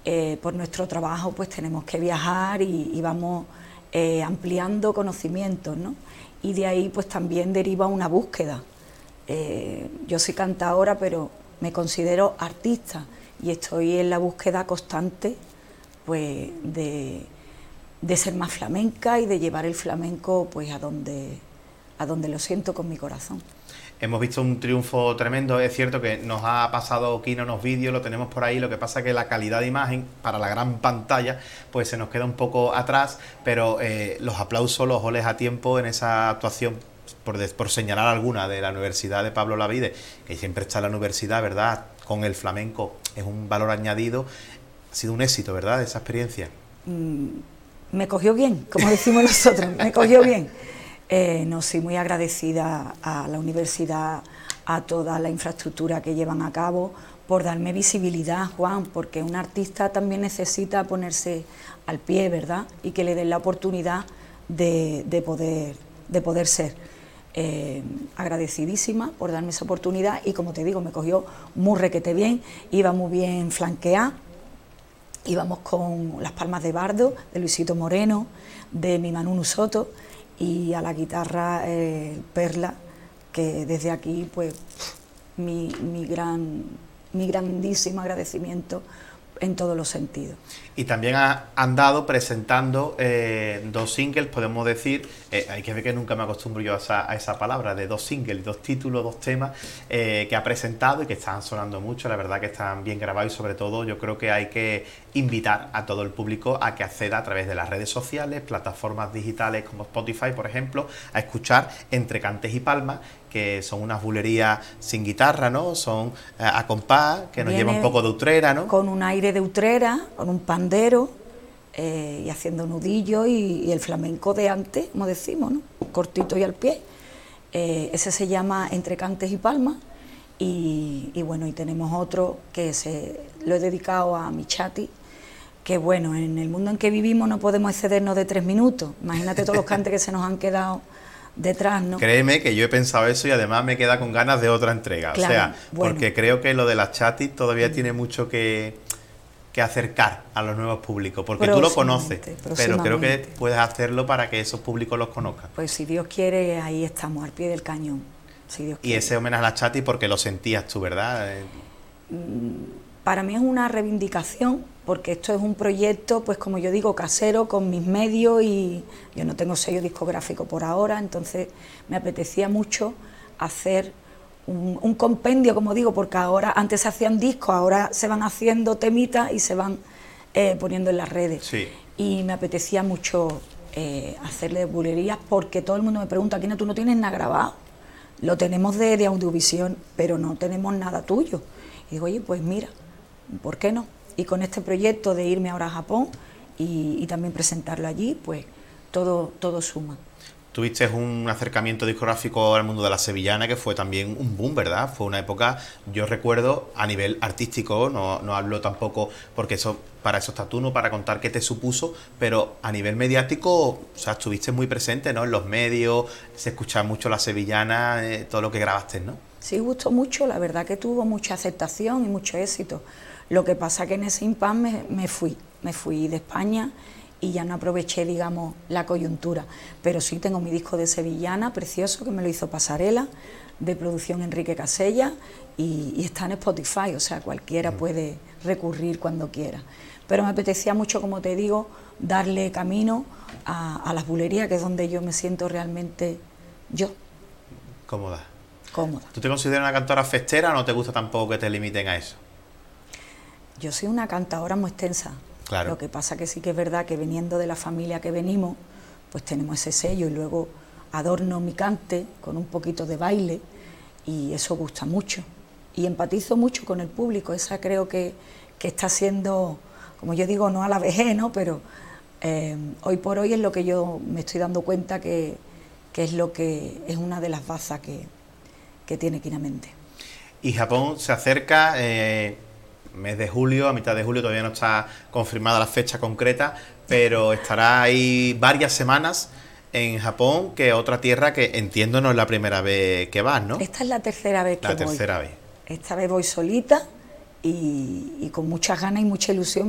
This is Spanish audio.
por nuestro trabajo pues tenemos que viajar y vamos ampliando conocimientos, ¿no? Y de ahí pues también deriva una búsqueda. Yo soy cantadora, pero me considero artista y estoy en la búsqueda constante pues de ser más flamenca y de llevar el flamenco pues a donde lo siento con mi corazón. Hemos visto un triunfo tremendo, es cierto que nos ha pasado aquí en unos vídeos, lo tenemos por ahí, lo que pasa es que la calidad de imagen para la gran pantalla pues se nos queda un poco atrás, pero los aplausos, los goles a tiempo en esa actuación, por señalar alguna, de la Universidad de Pablo Olavide, que siempre está en la universidad, ¿verdad?, con el flamenco, es un valor añadido, ha sido un éxito, ¿verdad?, esa experiencia. Me cogió bien, como decimos nosotros, me cogió bien. No, soy muy agradecida a la universidad, a toda la infraestructura que llevan a cabo, por darme visibilidad, Juan, porque un artista también necesita ponerse al pie, ¿verdad?, y que le den la oportunidad de poder ser. Agradecidísima por darme esa oportunidad y, como te digo, me cogió muy requete bien, iba muy bien flanqueada, íbamos con las palmas de Bardo, de Luisito Moreno, de mi Manu Soto, y a la guitarra Perla, que desde aquí pues mi grandísimo agradecimiento en todos los sentidos. Y también ha andado presentando 2 singles, podemos decir, hay que ver que nunca me acostumbro yo a esa palabra, de 2 singles, 2 títulos, 2 temas que ha presentado y que están sonando mucho, la verdad que están bien grabados y sobre todo yo creo que hay que invitar a todo el público a que acceda a través de las redes sociales, plataformas digitales como Spotify, por ejemplo, a escuchar Entre Cantes y Palmas, que son unas bulerías sin guitarra, ¿no? Son a compás, que nos lleva un poco de utrera, ¿no? Con un aire de utrera, con un pandero y haciendo nudillo y el flamenco de antes, como decimos, ¿no?, cortito y al pie. Ese se llama Entre Cantes y Palmas y bueno, y tenemos otro que lo he dedicado a mi chati, que bueno, en el mundo en que vivimos no podemos excedernos de 3 minutos. Imagínate todos los cantes que se nos han quedado detrás, ¿no? Créeme que yo he pensado eso y además me queda con ganas de otra entrega, claro, o sea, bueno, porque creo que lo de las chatis todavía tiene mucho que acercar a los nuevos públicos, porque tú lo conoces, pero creo que puedes hacerlo para que esos públicos los conozcan. Pues si Dios quiere, ahí estamos, al pie del cañón, si Dios quiere. Y ese homenaje a las chatis porque lo sentías tú, ¿verdad? Para mí es una reivindicación, porque esto es un proyecto, pues como yo digo, casero, con mis medios, y yo no tengo sello discográfico por ahora, entonces me apetecía mucho hacer un compendio, como digo, porque ahora, antes se hacían discos, ahora se van haciendo temitas y se van poniendo en las redes. Sí. Y me apetecía mucho hacerle bulerías, porque todo el mundo me pregunta, Aquina, ¿tú no tienes nada grabado? Lo tenemos de Audiovisión, pero no tenemos nada tuyo. Y digo, oye, pues mira, ¿por qué no? Y con este proyecto de irme ahora a Japón y también presentarlo allí, pues todo suma. Tuviste un acercamiento discográfico al mundo de la sevillana que fue también un boom, ¿verdad? Fue una época, yo recuerdo, a nivel artístico, no hablo tampoco porque para eso estás tú, no para contar qué te supuso, pero a nivel mediático, o sea, estuviste muy presente, ¿no?, en los medios, se escuchaba mucho la sevillana, todo lo que grabaste, ¿no? Sí, gustó mucho, la verdad que tuvo mucha aceptación y mucho éxito. Lo que pasa que en ese impasse me fui de España y ya no aproveché, digamos, la coyuntura. Pero sí tengo mi disco de sevillana, precioso, que me lo hizo Pasarela, de producción Enrique Casella, y está en Spotify, o sea, cualquiera puede recurrir cuando quiera. Pero me apetecía mucho, como te digo, darle camino a las bulerías, que es donde yo me siento realmente yo. Cómoda. Cómoda. ¿Tú te consideras una cantora festera o no te gusta tampoco que te limiten a eso? Yo soy una cantadora muy extensa. Claro. Lo que pasa que sí que es verdad que viniendo de la familia que venimos, pues tenemos ese sello y luego adorno mi cante con un poquito de baile y eso gusta mucho. Y empatizo mucho con el público, esa creo que está siendo, como yo digo, no a la vejez, ¿no?, pero hoy por hoy es lo que yo me estoy dando cuenta que es lo que es una de las bazas que tiene Quinamente. Y Japón se acerca, mes de julio, a mitad de julio, todavía no está confirmada la fecha concreta, pero estará ahí varias semanas en Japón, que es otra tierra que entiendo no es la primera vez que vas, ¿no? Esta es la tercera vez que voy. La tercera vez. Esta vez voy solita y con muchas ganas y mucha ilusión.